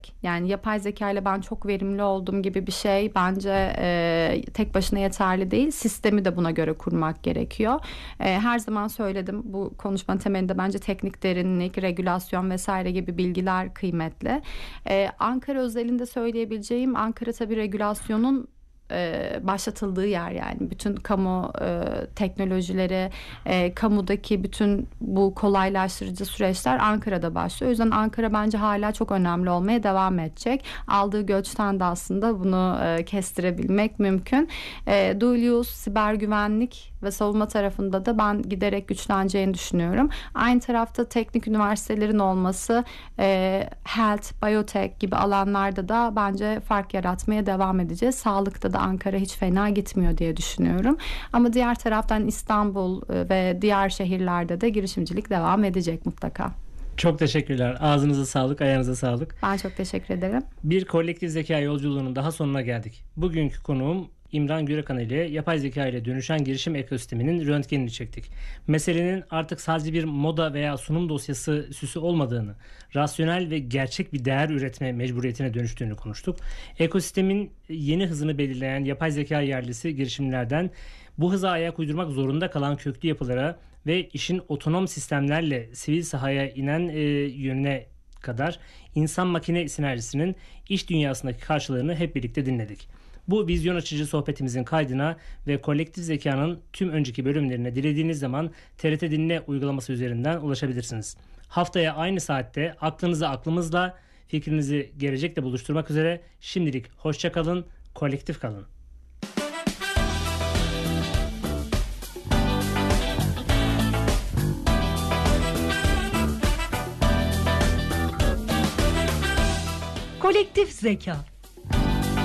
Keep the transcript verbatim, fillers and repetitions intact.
Yani yapay zeka ile ben çok verimli oldum gibi bir şey bence e, tek başına yeterli değil. Sistemi de buna göre kurmak gerekiyor. E, her zaman söyledim, bu konuşmanın temelinde bence teknik derinlik, regülasyon vesaire gibi bilgiler kıymetli. E, Ankara özelinde söyleyebileceğim, Ankara tabii regülasyonun e, başlatıldığı yer, yani bütün kamu e, teknolojileri, e, kamudaki bütün bu kolaylaştırıcı süreçler Ankara'da başlıyor. O yüzden Ankara bence hala çok önemli olmaya devam edecek. Aldığı göçten de aslında bunu e, kestirebilmek mümkün. E, dual use, siber güvenlik ve savunma tarafında da ben giderek güçleneceğini düşünüyorum. Aynı tarafta teknik üniversitelerin olması, e, health, biotech gibi alanlarda da bence fark yaratmaya devam edeceğiz. Sağlıkta da Ankara hiç fena gitmiyor diye düşünüyorum. Ama diğer taraftan İstanbul ve diğer şehirlerde de girişimcilik devam edecek mutlaka. Çok teşekkürler. Ağzınıza sağlık, ayağınıza sağlık. Ben çok teşekkür ederim. Bir kolektif zeka yolculuğunun daha sonuna geldik. Bugünkü konuğum İmran Gürekan ile yapay zeka ile dönüşen girişim ekosisteminin röntgenini çektik. Meselenin artık sadece bir moda veya sunum dosyası süsü olmadığını, rasyonel ve gerçek bir değer üretme mecburiyetine dönüştüğünü konuştuk. Ekosistemin yeni hızını belirleyen yapay zeka yerlisi girişimlerden bu hıza ayak uydurmak zorunda kalan köklü yapılara ve işin otonom sistemlerle sivil sahaya inen e, yönüne kadar insan makine sinerjisinin iş dünyasındaki karşılığını hep birlikte dinledik. Bu vizyon açıcı sohbetimizin kaydına ve kolektif zekanın tüm önceki bölümlerine dilediğiniz zaman T R T Dinle uygulaması üzerinden ulaşabilirsiniz. Haftaya aynı saatte aklınızı aklımızla, fikrinizi gelecekle buluşturmak üzere şimdilik hoşça kalın, kolektif kalın. Kolektif zeka.